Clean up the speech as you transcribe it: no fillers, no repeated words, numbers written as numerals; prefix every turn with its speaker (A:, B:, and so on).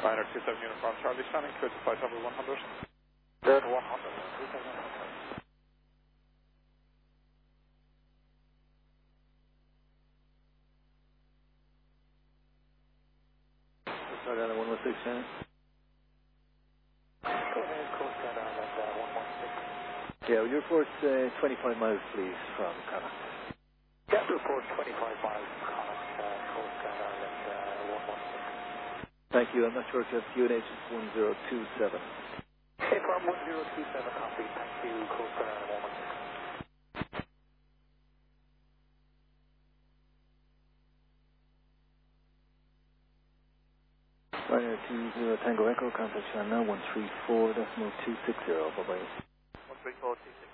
A: Ryanair 27 Uniform Charlie standing, clear to flight level 100.
B: Cleared 100, 2700.
C: Start down at 116, Shannon.
B: Go ahead, Coast Guard Island 116.
C: Yeah, will you report 25 miles, please, from Connacht?
B: Yeah, report 25 miles from Connacht, Coast Guard Island 116.
C: Thank you. I'm not sure if you have QNH 1027.
B: Hey, farm 1027, copy. Thank you, Coast Guard Island 116.
C: Ryanair 20 Tango Echo, contact Shannon now 134.260. Bye-bye.
A: 13426.